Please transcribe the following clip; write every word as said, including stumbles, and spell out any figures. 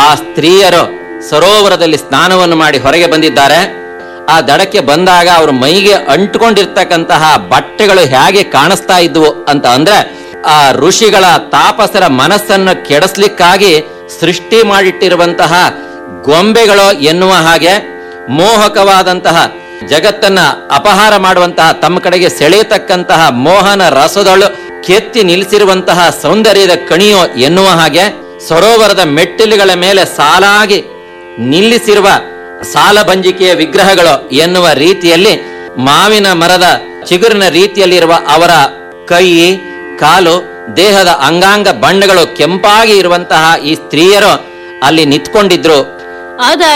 ಆ ಸ್ತ್ರೀಯರು ಸರೋವರದಲ್ಲಿ ಸ್ನಾನವನ್ನು ಮಾಡಿ ಹೊರಗೆ ಬಂದಿದ್ದಾರೆ. ಆ ದಡಕ್ಕೆ ಬಂದಾಗ ಅವ್ರ ಮೈಗೆ ಅಂಟುಕೊಂಡಿರ್ತಕ್ಕಂತಹ ಬಟ್ಟೆಗಳು ಹೇಗೆ ಕಾಣಿಸ್ತಾ ಇದ್ವು ಅಂತ ಅಂದ್ರೆ, ಆ ಋಷಿಗಳ ತಾಪಸರ ಮನಸ್ಸನ್ನು ಕೆಡಿಸ್ಲಿಕ್ಕಾಗಿ ಸೃಷ್ಟಿ ಮಾಡಿಟ್ಟಿರುವಂತಹ ಗೊಂಬೆಗಳು ಎನ್ನುವ ಹಾಗೆ ಮೋಹಕವಾದಂತಹ ಜಗತ್ತನ್ನ ಅಪಹಾರ ಮಾಡುವಂತಹ, ತಮ್ಮ ಕಡೆಗೆ ಸೆಳೆಯತಕ್ಕಂತಹ ಮೋಹನ ರಸದಳು ಕೆತ್ತಿ ನಿಲ್ಲಿಸಿರುವಂತಹ ಸೌಂದರ್ಯದ ಕಣಿಯೋ ಎನ್ನುವ ಹಾಗೆ ಸರೋವರದ ಮೆಟ್ಟಿಲುಗಳ ಮೇಲೆ ಸಾಲಾಗಿ ನಿಲ್ಲಿಸಿರುವ ಸಾಲಭಂಜಿಕೆಯ ವಿಗ್ರಹಗಳು ಎನ್ನುವ ರೀತಿಯಲ್ಲಿ ಮಾವಿನ ಮರದ ಚಿಗುರಿನ ರೀತಿಯಲ್ಲಿರುವ ಅವರ ಕೈ, ಕಾಲು, ದೇಹದ ಅಂಗಾಂಗ ಬಣ್ಣಗಳು ಕೆಂಪಾಗಿ ಇರುವಂತಹ ಈ ಸ್ತ್ರೀಯರು ಅಲ್ಲಿ ನಿಂತ್ಕೊಂಡಿದ್ರು. ಆದ